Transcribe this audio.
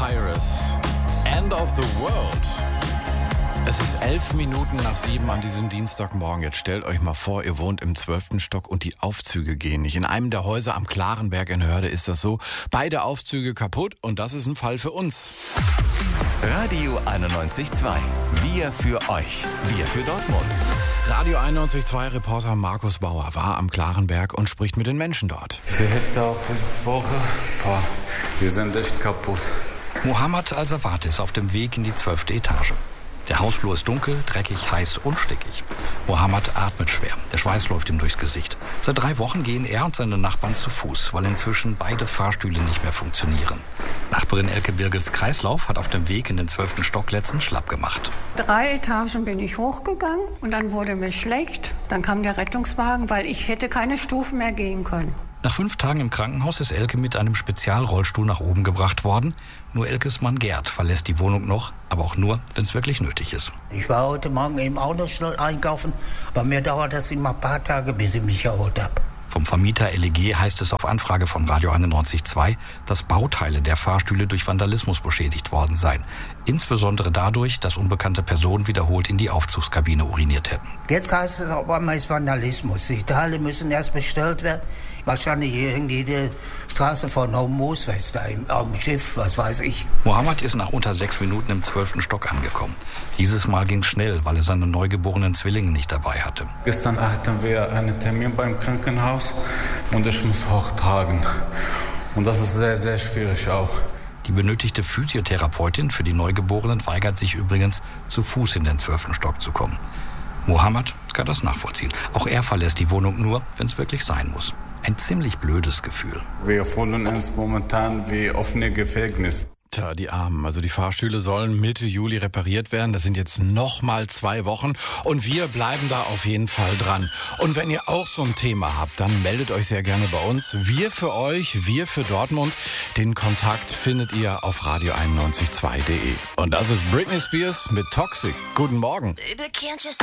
Cyrus. End of the World. Es ist 7:11 an diesem Dienstagmorgen. Jetzt stellt euch mal vor, ihr wohnt im 12. Stock und die Aufzüge gehen nicht. In einem der Häuser am Klarenberg in Hörde ist das so. Beide Aufzüge kaputt und das ist ein Fall für uns. Radio 91.2. Wir für euch. Wir für Dortmund. Radio 91.2 Reporter Markus Bauer war am Klarenberg und spricht mit den Menschen dort. Die Hitze auch diese Woche, wir sind echt kaputt. Mohammed Al-Sawat ist auf dem Weg in die 12. Etage. Der Hausflur ist dunkel, dreckig, heiß und stickig. Mohammed atmet schwer. Der Schweiß läuft ihm durchs Gesicht. Seit 3 Wochen gehen er und seine Nachbarn zu Fuß, weil inzwischen beide Fahrstühle nicht mehr funktionieren. Nachbarin Elke Birgels Kreislauf hat auf dem Weg in den 12. Stock letztens schlapp gemacht. 3 Etagen bin ich hochgegangen und dann wurde mir schlecht. Dann kam der Rettungswagen, weil ich hätte keine Stufen mehr gehen können. Nach 5 Tagen im Krankenhaus ist Elke mit einem Spezialrollstuhl nach oben gebracht worden. Nur Elkes Mann Gerd verlässt die Wohnung noch, aber auch nur, wenn es wirklich nötig ist. Ich war heute Morgen eben auch noch schnell einkaufen. Bei mir dauert das immer ein paar Tage, bis ich mich erholt habe. Vom Vermieter LEG heißt es auf Anfrage von Radio 91.2, dass Bauteile der Fahrstühle durch Vandalismus beschädigt worden seien. Insbesondere dadurch, dass unbekannte Personen wiederholt in die Aufzugskabine uriniert hätten. Jetzt heißt es auf einmal ist Vandalismus. Die Teile müssen erst bestellt werden. Wahrscheinlich irgendwie die Straße von Hormuz, am Schiff, was weiß ich. Mohammed ist nach unter 6 Minuten im 12. Stock angekommen. Dieses Mal ging es schnell, weil er seine neugeborenen Zwillinge nicht dabei hatte. Gestern hatten wir einen Termin beim Krankenhaus und ich muss hochtragen. Und das ist sehr, sehr schwierig auch. Die benötigte Physiotherapeutin für die Neugeborenen weigert sich übrigens, zu Fuß in den 12. Stock zu kommen. Mohammed kann das nachvollziehen. Auch er verlässt die Wohnung nur, wenn es wirklich sein muss. Ein ziemlich blödes Gefühl. Wir fühlen uns momentan wie offene Gefängnis. Tja, die Armen. Also die Fahrstühle sollen Mitte Juli repariert werden. Das sind jetzt nochmal 2 Wochen. Und wir bleiben da auf jeden Fall dran. Und wenn ihr auch so ein Thema habt, dann meldet euch sehr gerne bei uns. Wir für euch, wir für Dortmund. Den Kontakt findet ihr auf radio912.de. Und das ist Britney Spears mit Toxic. Guten Morgen. Baby, can't you